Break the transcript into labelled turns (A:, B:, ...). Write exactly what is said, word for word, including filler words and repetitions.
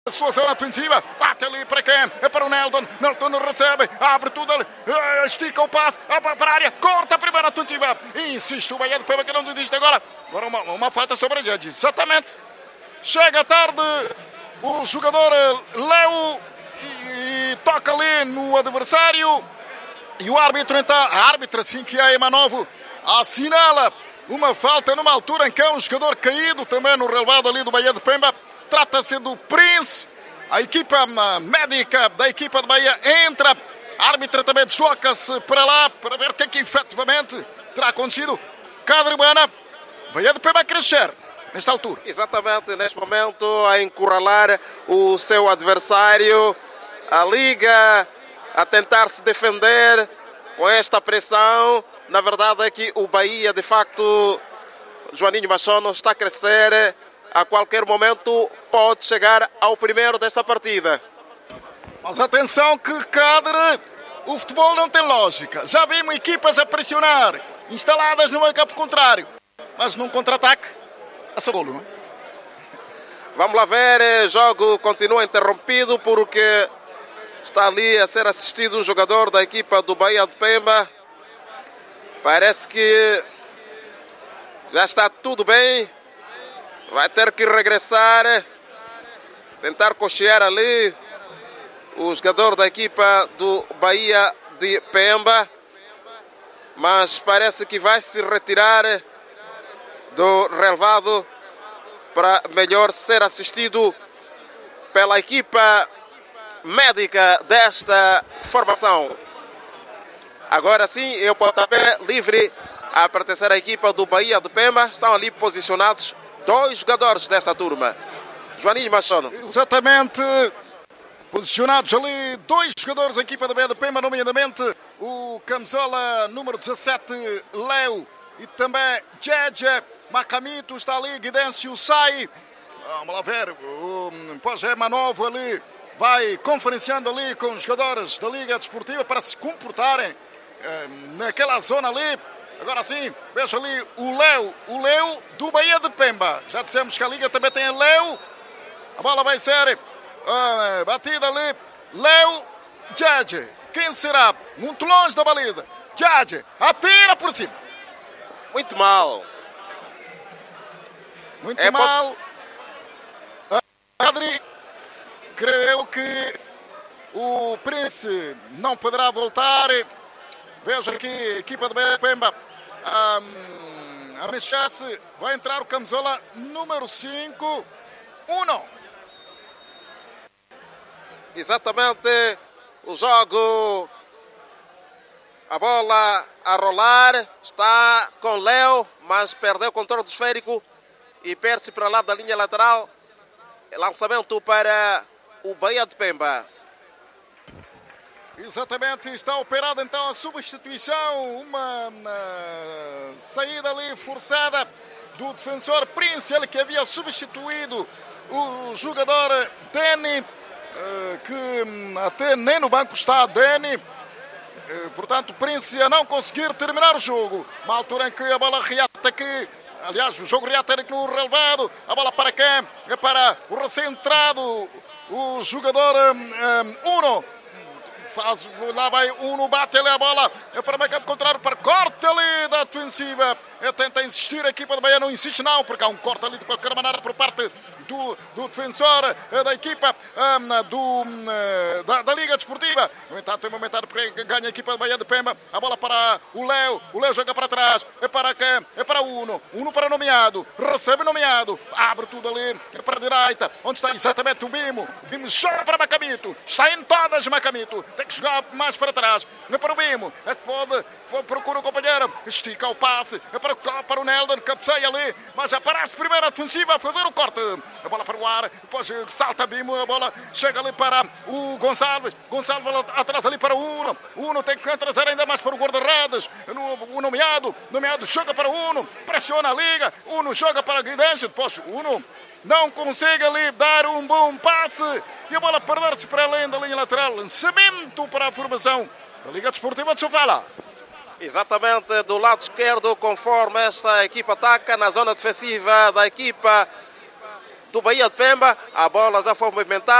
A: sua zona defensiva, bate ali para quem? É para o Neldon, Neldon recebe, abre tudo ali, estica o passe, para a área, corta a primeira defensiva, insiste o Bahia de Pemba que não desiste agora, agora uma, uma falta sobre a Judge, exatamente, chega tarde o jogador Leo e, e toca ali no adversário e o árbitro então, a árbitra assim que é a Emanovo, assinala uma falta numa altura em que é um jogador caído também no relevado ali do Bahia de Pemba. Trata-se do Prince, a equipa médica da equipa de Bahia entra, a árbitra também desloca-se para lá para ver o que é que efetivamente terá acontecido. Cadribana, Bahia de Pemba a crescer nesta altura.
B: Exatamente, neste momento a encurralar o seu adversário, a Liga a tentar se defender com esta pressão. Na verdade é que o Bahia, de facto, Joaninho Machono, está a crescer. A qualquer momento pode chegar ao primeiro desta partida.
A: Mas atenção que, Cadre, o futebol não tem lógica. Já vimos equipas a pressionar, instaladas no meio campo contrário. Mas num contra-ataque, a só golo, não é?
B: Vamos lá ver, o jogo continua interrompido porque está ali a ser assistido um jogador da equipa do Bahia de Pemba. Parece que já está tudo bem. Vai ter que regressar, tentar cochear ali o jogador da equipa do Bahia de Pemba. Mas parece que vai se retirar do relevado para melhor ser assistido pela equipa médica desta formação. Agora sim, é o pontapé livre a pertencer à equipa do Bahia de Pemba. Estão ali posicionados dois jogadores desta turma. Joaninho Machono.
A: Exatamente. Posicionados ali dois jogadores da equipa da Bahia de Pemba, nomeadamente o camisola número dezassete, Leo, e também Jeje Macamito. Está ali, Guidêncio sai. Vamos lá ver. O Pogé Manovo ali vai conferenciando ali com os jogadores da Liga Desportiva para se comportarem eh, naquela zona ali. Agora sim, vejo ali o Leo, o Leo do Bahia de Pemba. Já dissemos que a Liga também tem Leo. A bola vai ser uh, batida ali. Leo, Jeje. Quem será? Muito longe da baliza. Jeje, atira por cima.
B: Muito mal.
A: Muito
B: é
A: mal. Pot... Adri, creio que o Prince não poderá voltar. Vejo aqui a equipa de Bahia de Pemba. Um, a mexer-se, vai entrar o camisola número cinco, Uno.
B: Exatamente, o jogo, a bola a rolar, está com Leo, mas perdeu o controle do esférico e perde-se para lá da linha lateral. Lançamento para o Bahia de Pemba.
A: Exatamente, está operada então a substituição, uma, uma saída ali forçada do defensor Prince, ele que havia substituído o jogador Deni, que até nem no banco está Deni, portanto Prince a não conseguir terminar o jogo, uma altura em que a bola reata aqui, aliás o jogo reata aqui no relevado, a bola para quem? É para o recém-entrado, o jogador um, Uno. Faz, lá vai Uno, bate ali a bola, é para o meio campo contrário, para corte ali da defensiva, é, tenta insistir, a equipa de Bahia não insiste não, porque há um corte ali de qualquer maneira por parte do, do defensor é, da equipa um, do, um, da, da Liga Desportiva. No entanto, é momentâneo porque ganha a equipa de Bahia de Pemba, a bola para o Leo, o Leo joga para trás, é para quem? É para Uno, Uno para nomeado, recebe nomeado, abre tudo ali, é para a direita, onde está exatamente o Bimo, o Bimo joga para Macamito, está em todas Macamito, tem que jogar mais para trás, é para o Bimo, é que pode, procura o companheiro, estica o passe, é para, para o Neldon, cabeceia ali, mas aparece primeiro a defensiva a fazer o corte, a bola para o ar, depois salta Bimo, a bola chega ali para o Gonçalves, Gonçalves atrás ali para o Uno, Uno tem que trazer ainda mais para o guarda-redes, o nomeado, nomeado joga para o Uno, pressiona a Liga, Uno joga para a Guidêncio, depois o Uno não consegue ali dar um bom passe e a bola perder-se para além da linha lateral. Lançamento para a formação da Liga Desportiva de Sofala.
B: Exatamente do lado esquerdo, conforme esta equipa ataca na zona defensiva da equipa do Bahia de Pemba. A bola já foi movimentada.